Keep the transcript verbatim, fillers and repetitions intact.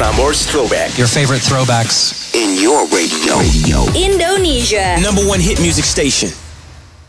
Prambors Throwback. Your favorite throwbacks. In your radio. Indonesia. Number one hit music station.